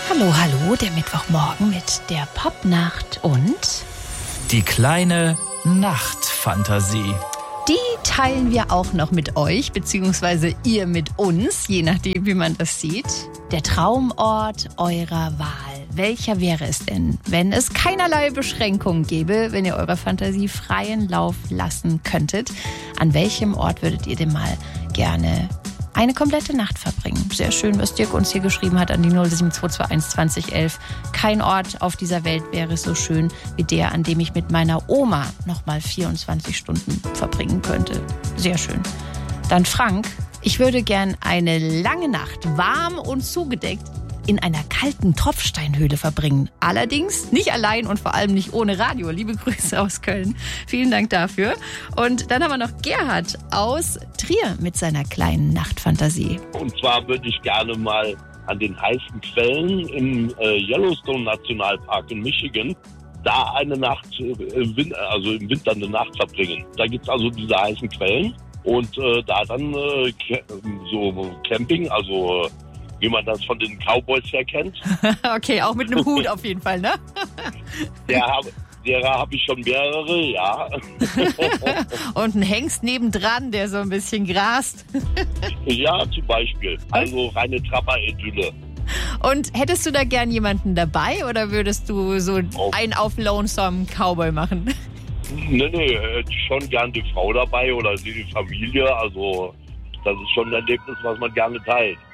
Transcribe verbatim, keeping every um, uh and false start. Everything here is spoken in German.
Hallo, hallo, der Mittwochmorgen mit der Popnacht und die kleine Nachtfantasie. Die teilen wir auch noch mit euch, beziehungsweise ihr mit uns, je nachdem, wie man das sieht. Der Traumort eurer Wahl. Welcher wäre es denn, wenn es keinerlei Beschränkungen gäbe, wenn ihr eurer Fantasie freien Lauf lassen könntet? An welchem Ort würdet ihr denn mal gerne eine komplette Nacht verbringen? Sehr schön, was Dirk uns hier geschrieben hat an die null sieben zwei zwei eins zwanzig elf. Kein Ort auf dieser Welt wäre so schön wie der, an dem ich mit meiner Oma nochmal vierundzwanzig Stunden verbringen könnte. Sehr schön. Dann Frank, ich würde gern eine lange Nacht, warm und zugedeckt, in einer kalten Tropfsteinhöhle verbringen. Allerdings nicht allein und vor allem nicht ohne Radio. Liebe Grüße aus Köln. Vielen Dank dafür. Und dann haben wir noch Gerhard aus Trier mit seiner kleinen Nachtfantasie. Und zwar würde ich gerne mal an den heißen Quellen im äh, Yellowstone Nationalpark in Michigan da eine Nacht, äh, im Winter, also im Winter eine Nacht verbringen. Da gibt es also diese heißen Quellen und äh, da dann äh, so Camping, also äh, wie man das von den Cowboys her kennt. Okay, auch mit einem Hut auf jeden Fall, ne? Ja, derer habe ich schon mehrere, ja. Und ein Hengst nebendran, der so ein bisschen grast. Ja, zum Beispiel. Also reine Trapper-Idylle. Und hättest du da gern jemanden dabei oder würdest du so Oh. einen auf Lonesome Cowboy machen? Nee, nee, hätte ich schon gern die Frau dabei oder die Familie. Also das ist schon ein Erlebnis, was man gerne teilt.